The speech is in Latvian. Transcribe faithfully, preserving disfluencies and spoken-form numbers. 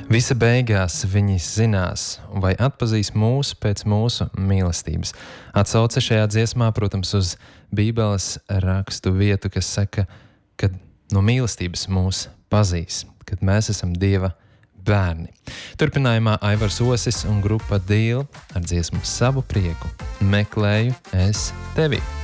Visa beigās viņi zinās, vai atpazīs mūs pēc mūsu mīlestības. Atsauce šajā dziesmā, protams, uz Bībeles rakstu vietu, kas saka, ka no mīlestības mūs pazīs, kad mēs esam Dieva bērni. Turpinājumā Aivars Osis un grupa Dīl ar dziesmu Savu prieku meklēju es tevi.